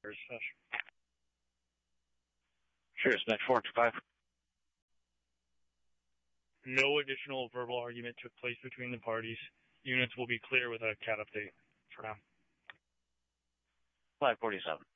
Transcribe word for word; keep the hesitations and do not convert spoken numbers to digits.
Sure, it's next four two five. No additional verbal argument took place between the parties. Units will be clear with a C A T update for now. five forty-seven.